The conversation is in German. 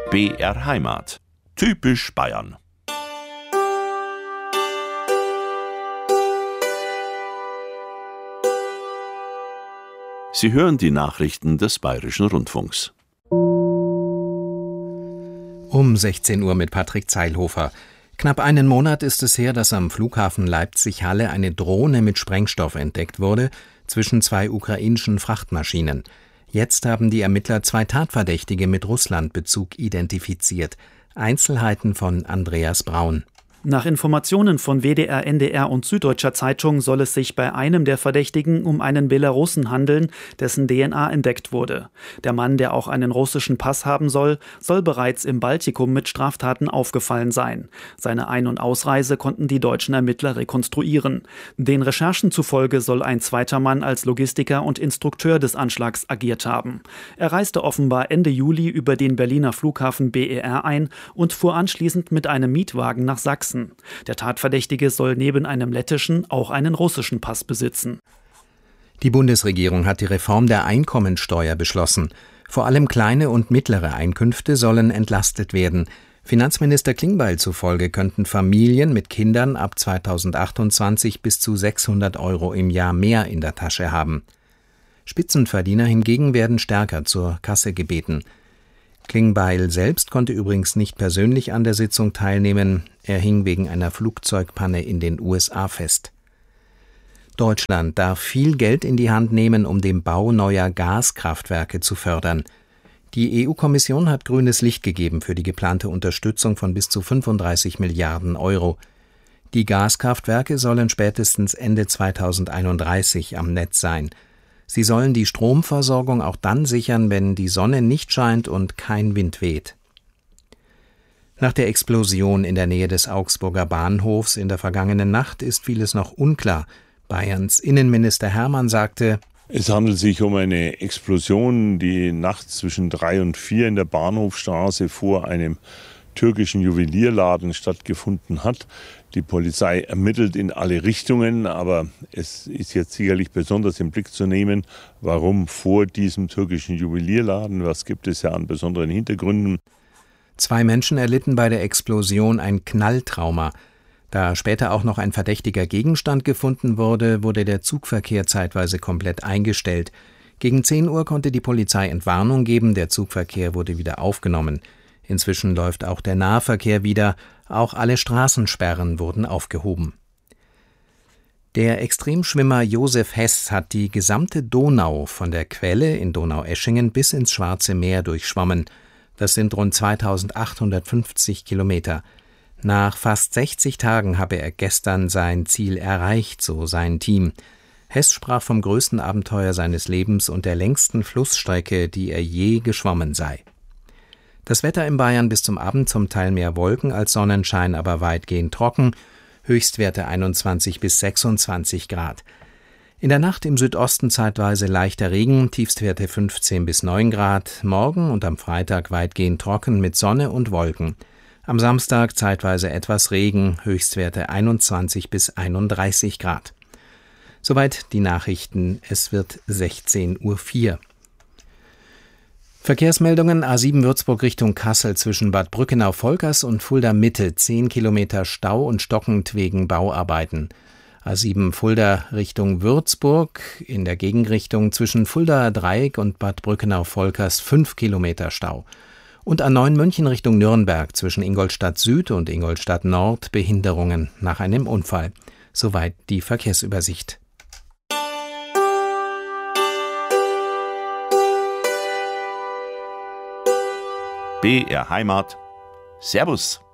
BR Heimat. Typisch Bayern. Sie hören die Nachrichten des Bayerischen Rundfunks. Um 16 Uhr mit Patrick Zeilhofer. Knapp einen Monat ist es her, dass am Flughafen Leipzig-Halle eine Drohne mit Sprengstoff entdeckt wurde, zwischen zwei ukrainischen Frachtmaschinen. Jetzt haben die Ermittler zwei Tatverdächtige mit Russlandbezug identifiziert. Einzelheiten von Andreas Braun. Nach Informationen von WDR, NDR und Süddeutscher Zeitung soll es sich bei einem der Verdächtigen um einen Belarussen handeln, dessen DNA entdeckt wurde. Der Mann, der auch einen russischen Pass haben soll bereits im Baltikum mit Straftaten aufgefallen sein. Seine Ein- und Ausreise konnten die deutschen Ermittler rekonstruieren. Den Recherchen zufolge soll ein zweiter Mann als Logistiker und Instrukteur des Anschlags agiert haben. Er reiste offenbar Ende Juli über den Berliner Flughafen BER ein und fuhr anschließend mit einem Mietwagen nach Sachsen. Der Tatverdächtige soll neben einem lettischen auch einen russischen Pass besitzen. Die Bundesregierung hat die Reform der Einkommensteuer beschlossen. Vor allem kleine und mittlere Einkünfte sollen entlastet werden. Finanzminister Klingbeil zufolge könnten Familien mit Kindern ab 2028 bis zu 600 € im Jahr mehr in der Tasche haben. Spitzenverdiener hingegen werden stärker zur Kasse gebeten. Klingbeil selbst konnte übrigens nicht persönlich an der Sitzung teilnehmen. Er hing wegen einer Flugzeugpanne in den USA fest. Deutschland darf viel Geld in die Hand nehmen, um den Bau neuer Gaskraftwerke zu fördern. Die EU-Kommission hat grünes Licht gegeben für die geplante Unterstützung von bis zu 35 Milliarden €. Die Gaskraftwerke sollen spätestens Ende 2031 am Netz sein. Sie sollen die Stromversorgung auch dann sichern, wenn die Sonne nicht scheint und kein Wind weht. Nach der Explosion in der Nähe des Augsburger Bahnhofs in der vergangenen Nacht ist vieles noch unklar. Bayerns Innenminister Hermann sagte: Es handelt sich um eine Explosion, die nachts zwischen 3 und 4 in der Bahnhofstraße vor einem türkischen Juwelierladen stattgefunden hat. Die Polizei ermittelt in alle Richtungen, aber es ist jetzt sicherlich besonders im Blick zu nehmen, warum vor diesem türkischen Juwelierladen, was gibt es ja an besonderen Hintergründen. 2 Menschen erlitten bei der Explosion ein Knalltrauma. Da später auch noch ein verdächtiger Gegenstand gefunden wurde, wurde der Zugverkehr zeitweise komplett eingestellt. Gegen 10 Uhr konnte die Polizei Entwarnung geben, der Zugverkehr wurde wieder aufgenommen. Inzwischen läuft auch der Nahverkehr wieder, auch alle Straßensperren wurden aufgehoben. Der Extremschwimmer Josef Hess hat die gesamte Donau von der Quelle in Donaueschingen bis ins Schwarze Meer durchschwommen. Das sind rund 2850 Kilometer. Nach fast 60 Tagen habe er gestern sein Ziel erreicht, so sein Team. Hess sprach vom größten Abenteuer seines Lebens und der längsten Flussstrecke, die er je geschwommen sei. Das Wetter in Bayern bis zum Abend zum Teil mehr Wolken als Sonnenschein, aber weitgehend trocken, Höchstwerte 21 bis 26 Grad. In der Nacht im Südosten zeitweise leichter Regen, Tiefstwerte 15 bis 9 Grad, morgen und am Freitag weitgehend trocken mit Sonne und Wolken. Am Samstag zeitweise etwas Regen, Höchstwerte 21 bis 31 Grad. Soweit die Nachrichten, es wird 16:04 Uhr. Verkehrsmeldungen: A7 Würzburg Richtung Kassel zwischen Bad Brückenau-Volkers und Fulda Mitte 10 Kilometer Stau und stockend wegen Bauarbeiten. A7 Fulda Richtung Würzburg in der Gegenrichtung zwischen Fuldaer Dreieck und Bad Brückenau-Volkers 5 Kilometer Stau. Und A9 München Richtung Nürnberg zwischen Ingolstadt Süd und Ingolstadt Nord Behinderungen nach einem Unfall. Soweit die Verkehrsübersicht. BR Heimat. Servus.